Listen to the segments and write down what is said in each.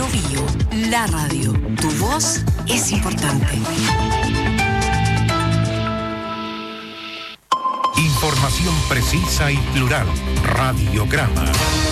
Bío, la radio. Tu voz es importante. Información precisa y plural. Radiograma.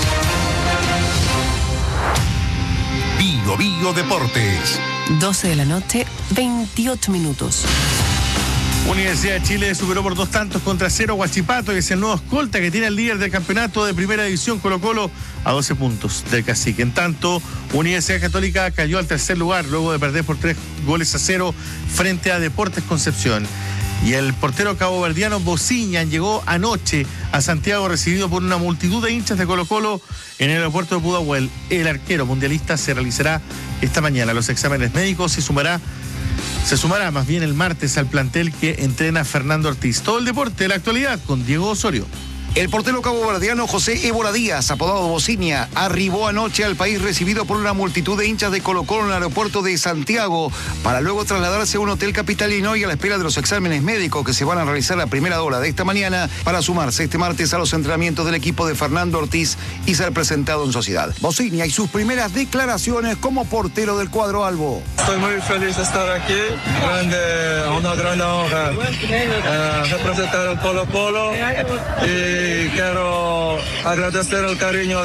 Bío Deportes. 12 de la noche, 28 minutos. Universidad de Chile superó por 2-0 contra Huachipato, que es el nuevo escolta que tiene el líder del campeonato de primera división, Colo-Colo, a 12 puntos del Cacique. En tanto, Universidad Católica cayó al tercer lugar luego de perder por 3-0 frente a Deportes Concepción. Y el portero caboverdiano Bociñan llegó anoche a Santiago, recibido por una multitud de hinchas de Colo-Colo en el aeropuerto de Pudahuel. El arquero mundialista se realizará esta mañana los exámenes médicos y se sumará más bien el martes al plantel que entrena Fernando Ortiz. Todo el deporte de la actualidad con Diego Osorio. El portero caboverdiano José Évora Díaz, apodado Bociña, arribó anoche al país recibido por una multitud de hinchas de Colo-Colo en el aeropuerto de Santiago para luego trasladarse a un hotel capitalino y a la espera de los exámenes médicos que se van a realizar a primera hora de esta mañana para sumarse este martes a los entrenamientos del equipo de Fernando Ortiz y ser presentado en sociedad. Bociña y sus primeras declaraciones como portero del cuadro albo. Estoy muy feliz de estar aquí, una gran honra representar al Colo-Colo y quiero agradecer el cariño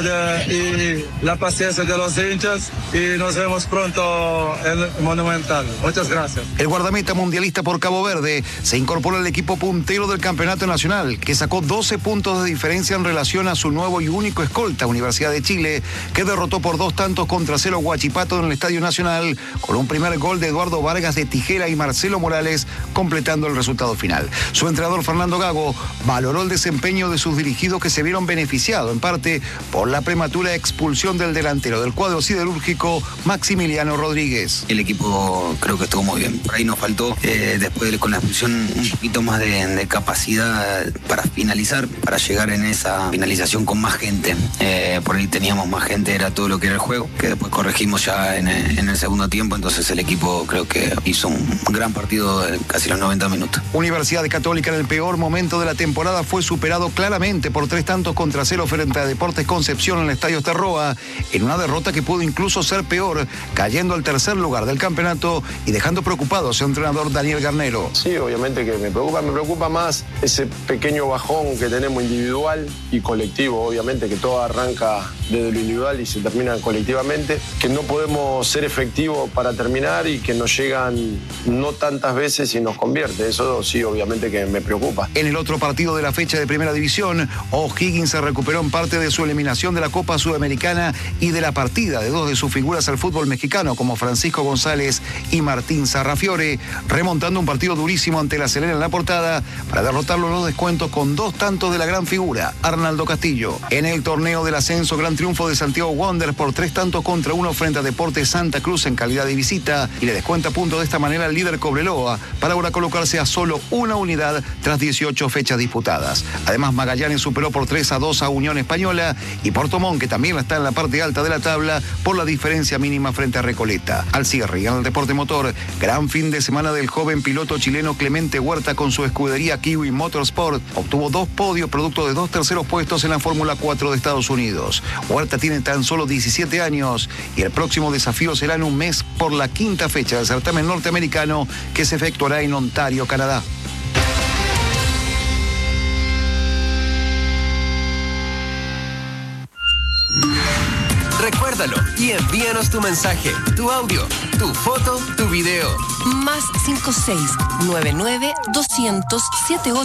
y la paciencia de los hinchas y nos vemos pronto en el Monumental. Muchas gracias. El guardameta mundialista por Cabo Verde se incorpora al equipo puntero del Campeonato Nacional, que sacó 12 puntos de diferencia en relación a su nuevo y único escolta, Universidad de Chile, que derrotó por 2-0 Huachipato en el Estadio Nacional, con un primer gol de Eduardo Vargas de tijera y Marcelo Morales completando el resultado final. Su entrenador Fernando Gago valoró el desempeño de sus dirigidos, que se vieron beneficiados en parte por la prematura expulsión del delantero del cuadro siderúrgico, Maximiliano Rodríguez. El equipo creo que estuvo muy bien. Por ahí nos faltó, después con la expulsión, un poquito más de capacidad para finalizar, para llegar en esa finalización con más gente. Por ahí teníamos más gente, era todo lo que era el juego, que después corregimos ya en el segundo tiempo. Entonces el equipo creo que hizo un gran partido de casi los 90 minutos. Universidad Católica en el peor momento de la temporada fue superado claramente por 3-0 frente a Deportes Concepción en el Estadio Terroa, en una derrota que pudo incluso ser peor, cayendo al tercer lugar del campeonato y dejando preocupado a su entrenador Daniel Garnero. Sí, obviamente que me preocupa más ese pequeño bajón que tenemos individual y colectivo, obviamente que todo arranca desde lo individual y se termina colectivamente, que no podemos ser efectivos para terminar y que nos llegan no tantas veces y nos convierte. Eso sí, obviamente que me preocupa. En el otro partido de la fecha de primera división, O'Higgins se recuperó en parte de su eliminación de la Copa Sudamericana y de la partida de dos de sus figuras al fútbol mexicano, como Francisco González y Martín Sarrafiore, remontando un partido durísimo ante la Celera en la Portada para derrotarlo en los descuentos con 2 tantos de la gran figura, Arnaldo Castillo. En el torneo del ascenso, gran triunfo de Santiago Wanderers por 3-1 frente a Deportes Santa Cruz en calidad de visita, y le descuenta puntos de esta manera al líder Cobreloa para ahora colocarse a solo una unidad tras 18 fechas disputadas. Además, Magallanes superó por 3-2 a Unión Española, y Puerto Montt, que también está en la parte alta de la tabla por la diferencia mínima frente a Recoleta. Al cierre y en el deporte motor, gran fin de semana del joven piloto chileno Clemente Huerta con su escudería Kiwi Motorsport. Obtuvo 2 podios producto de 2 terceros puestos en la Fórmula 4 de Estados Unidos. Huerta tiene tan solo 17 años y el próximo desafío será en un mes por la 5ª fecha del certamen norteamericano que se efectuará en Ontario, Canadá. Recuérdalo y envíanos tu mensaje, tu audio, tu foto, tu video. +56 99 200 78